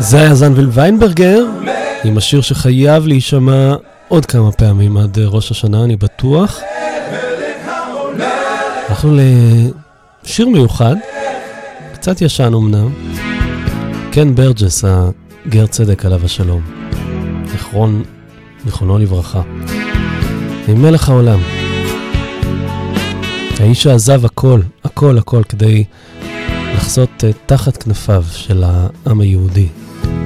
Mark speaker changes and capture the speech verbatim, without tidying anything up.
Speaker 1: זה היה זנבל ויינברגר עם השיר שחייב להישמע עוד כמה פעמים עד ראש השנה, אני בטוח. אנחנו לשיר מיוחד, קצת ישן אמנם, קן ברג'ס, הגר צדק עליו השלום, זכרון זכרונו לברכה, עם מלך העולם, האיש שעזב הכל הכל הכל כדי לחסות תחת כנפיו של העם היהודי.